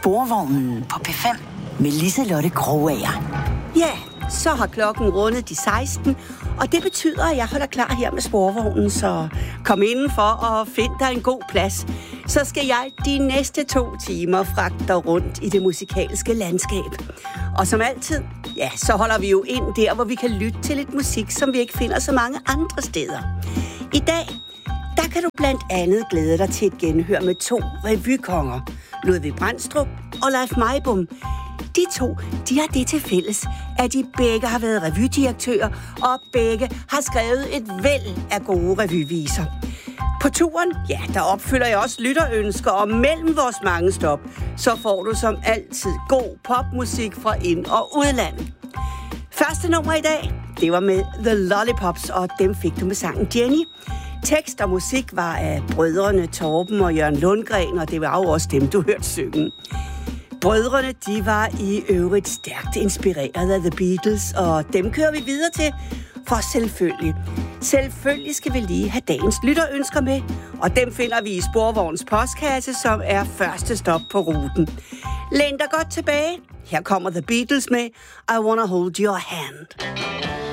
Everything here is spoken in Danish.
Sporvognen på P5 med Liselotte Krogager. Ja, så har klokken rundet de 16, og det betyder, at jeg holder klar her med sporvognen, så kom indenfor og find dig en god plads. Så skal jeg de næste 2 timer fragte dig rundt i det musikalske landskab. Og som altid, ja, så holder vi jo ind der, hvor vi kan lytte til lidt musik, som vi ikke finder så mange andre steder. I dag, der kan du blandt andet glæde dig til et genhør med 2 revykonger. Ludvig Brandstrup og Leif Meibom. De 2, de har det til fælles, at de begge har været revydirektører, og begge har skrevet et væld af gode revyviser. På turen, ja, der opfylder jeg også lytterønsker, og mellem vores mange stop, så får du som altid god popmusik fra ind- og udland. Første nummer i dag, det var med The Lollipops, og dem fik du med sangen Jenny. Tekst og musik var af brødrene Torben og Jørgen Lundgren, og det var jo også dem, du hørte synge. Brødrene, de var i øvrigt stærkt inspireret af The Beatles, og dem kører vi videre til, for selvfølgelig skal vi lige have dagens lytterønsker med, og dem finder vi i Sporvognens postkasse, som er første stop på ruten. Læn dig godt tilbage. Her kommer The Beatles med I Wanna Hold Your Hand.